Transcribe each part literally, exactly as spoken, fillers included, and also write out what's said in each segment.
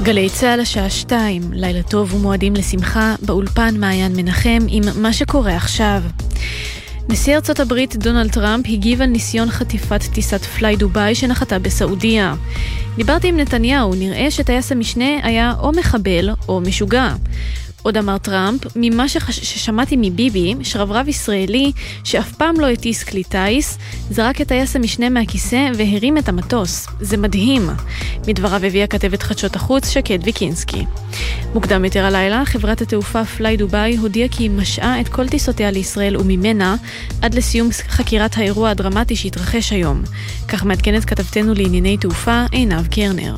גלי צהל השעה שתיים, לילה טוב ומועדים לשמחה, באולפן מעיין מנחם עם מה שקורה עכשיו. נשיא ארצות הברית דונלד טראמפ הגיב על ניסיון חטיפת טיסת פליי דוביי שנחתה בסעודיה. דיברתי עם נתניהו, נראה שטייס המשנה היה או מחבל או משוגע. עוד אמר טראמפ, ממה שחש... ששמעתי מביבי, שרברב ישראלי שאף פעם לא הטיס כלי טייס, זרק את טייס המשנה מהכיסא והרים את המטוס. זה מדהים. מדבריו הביאה כתבת חדשות החוץ שקד ויקינסקי. מוקדם יותר הלילה, חברת התעופה פליי דוביי הודיעה כי היא משעה את כל טיסותיה לישראל וממנה עד לסיום חקירת האירוע הדרמטי שהתרחש היום. כך מעדכנת כתבתנו לענייני תעופה עינב קרנר.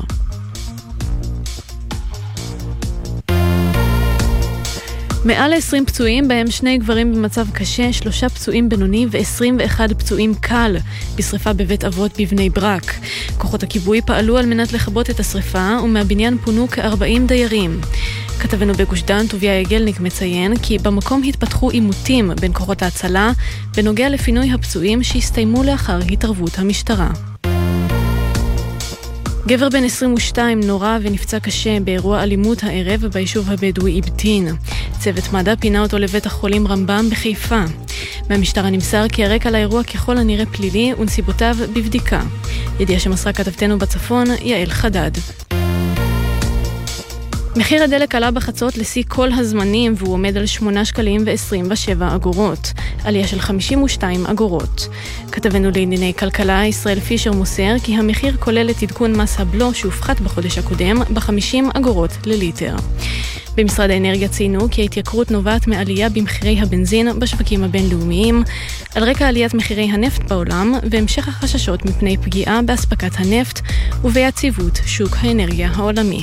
מעל עשרים פצועים, בהם שני גברים במצב קשה, שלושה פצועים בינוני ו-עשרים ואחד פצועים קל בשריפה בבית אבות בבני ברק. כוחות הכיבוי פעלו על מנת לכבות את השריפה, ומהבניין פונו כ-ארבעים דיירים. כתבנו בגוש דן, טוביה יגלניק, מציין כי במקום התפתחו עימותים בין כוחות ההצלה בנוגע לפינוי הפצועים שהסתיימו לאחר התערבות המשטרה. גבר בן עשרים ושתיים נורא ונפצע קשה באירוע אלימות הערב ביישוב הבדואי אבטין. צוות מד"א פינה אותו לבית החולים רמב"ם בחיפה. מהמשטרה נמסר כי הרקע לאירוע ככל הנראה פלילי ונסיבותיו בבדיקה. ידיעה שמסרה כתבתנו בצפון, יעל חדד. מחיר הדלק עלה בחצות לשיא כל הזמנים והוא עומד על שמונה שקלים ועשרים ושבע אגורות, עלייה של חמישים ושתיים אגורות. כתבנו לענייני כלכלה ישראל פישר מוסר כי המחיר כולל את עדכון מס הבלו שהופחת בחודש הקודם ב-חמישים אגורות לליטר. במשרד האנרגיה ציינו כי ההתייקרות נובעת מעלייה במחירי הבנזין בשווקים הבינלאומיים, על רקע עליית מחירי הנפט בעולם והמשך החששות מפני פגיעה באספקת הנפט וביציבות שוק האנרגיה העולמי.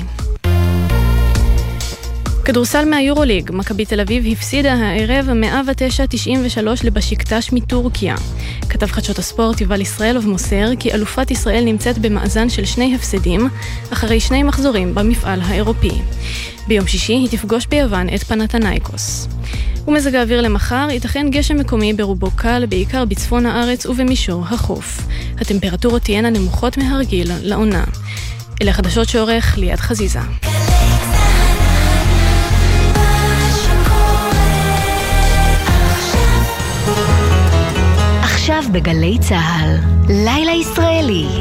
כדורסל מהיורוליג, מכבי תל אביב הפסידה הערב מאה ותשע תשעים ושלוש לבשיקטש מטורקיה. כתב חדשות הספורט יובל ישראלוב מוסר כי אלופת ישראל נמצאת במאזן של שני הפסדים אחרי שני מחזורים במפעל האירופי. ביום שישי היא תפגוש ביוון את פנתנייקוס. ומזג האוויר למחר ייתכן גשם מקומי ברובו קל, בעיקר בצפון הארץ ובמישור החוף. הטמפרטורות תהיינה נמוכות מהרגיל לעונה. אלה חדשות שעורך ליד חזיזה. עכשיו בגלי צהל, לילה ישראלי,